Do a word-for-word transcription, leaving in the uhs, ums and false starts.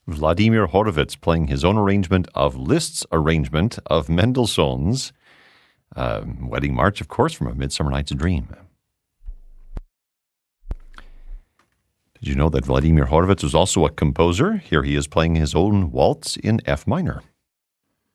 Vladimir Horowitz playing his own arrangement of Liszt's arrangement of Mendelssohn's uh, Wedding March, of course, from A Midsummer Night's Dream. Did you know that Vladimir Horowitz was also a composer? Here he is playing his own waltz in F minor.